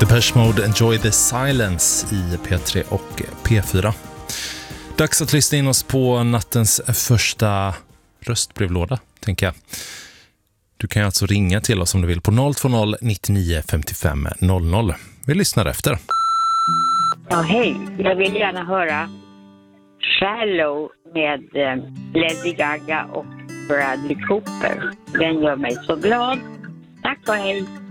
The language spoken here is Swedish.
Depeche Mode, Enjoy the Silence i P3 och P4. Dags att lyssna in oss på nattens första röstbrevlåda, tänker jag. Du kan alltså ringa till oss om du vill på 020 99 55 00. Vi lyssnar efter. Ja, hej. Jag vill gärna höra Shallow med Lady Gaga och Bradley Cooper. Den gör mig så glad. Tack och hej.